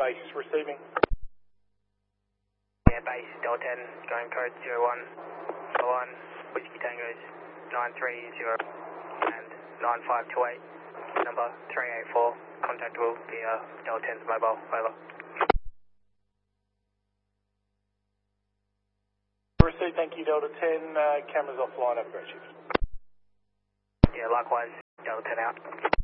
base receiving. Yeah, base Delta 10, going code 01, Whiskey Tango's 930 and 9528, number 384, contactable via Delta 10's mobile, over. Received, thank you, Delta 10, cameras offline, have a great shift. Yeah, likewise, Delta 10 out.